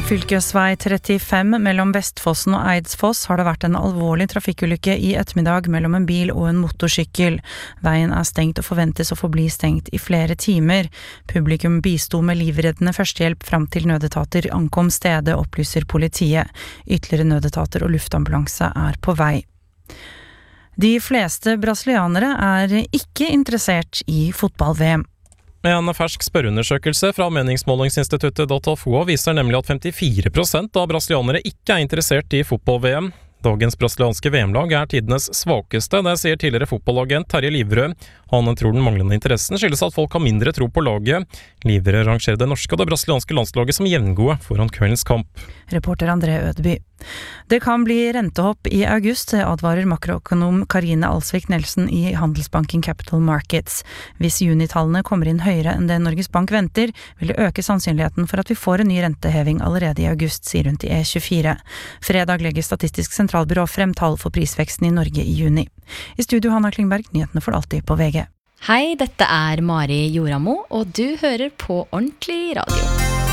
fylkesvei 35 mellom Vestfossen og Eidsfoss har det vært en alvorlig trafikkulykke i ettermiddag mellom en bil og en motorsykkel. Veien er stengt og forventes å forbli stengt i flere timer. Publikum bisto med livreddende førstehjelp fram til nødetater ankom stedet, opplyser politiet. Ytterligere nødetater og luftambulanse er på vei. De fleste brasilianere er ikke interessert i fotball-VM. En fersk spørreundersøkelse fra meningsmålingsinstituttet Datafolk viser nemlig at 54% av brasilianere ikke er interessert i fotball-VM. Dagens brasilianske VM-lag er tidenes svakeste, det sier tidligere fotballagent Terje Livrød. Han tror den manglende interessen skyldes at folk har mindre tro på laget. Livrød rangerer det norske og det brasilianske landslaget som jevngode foran kveldens kamp. Reporter André Ødeby. Det kan bli rentehopp i august, advarer makroøkonom Karine Alsvik Nelson i Handelsbanken Capital Markets. Hvis junitallene kommer inn høyere enn det Norges Bank venter, vil det øke sannsynligheten for at vi får en ny renteheving allerede i august, sier hun til E24. Fredag legger Statistisk sentralbyrå frem tall for prisveksten i Norge i juni. I studio Hanna Klingberg, nyhetene får alltid på VG. Hei, dette er Mari Joramo, og du hører på Ordentlig Radio.